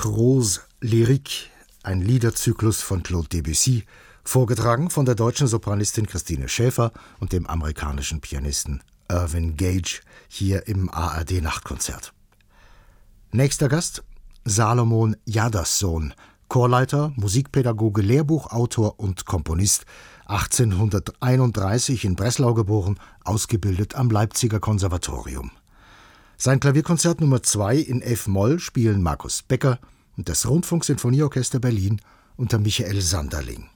Rose Lyrique, ein Liederzyklus von Claude Debussy, vorgetragen von der deutschen Sopranistin Christine Schäfer und dem amerikanischen Pianisten Irvin Gage, hier im ARD-Nachtkonzert. Nächster Gast: Salomon Jadassohn, Chorleiter, Musikpädagoge, Lehrbuchautor und Komponist, 1831 in Breslau geboren, ausgebildet am Leipziger Konservatorium. Sein Klavierkonzert Nummer 2 in F-Moll spielen Markus Becker und das Rundfunksinfonieorchester Berlin unter Michael Sanderling.